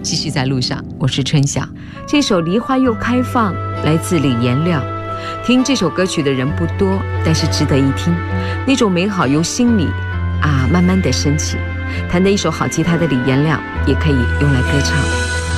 继续在路上，我是春晓。这首《梨花又开放》来自李延亮。听这首歌曲的人不多，但是值得一听。那种美好由心里慢慢的升起。弹得一手好吉他的李延亮也可以用来歌唱。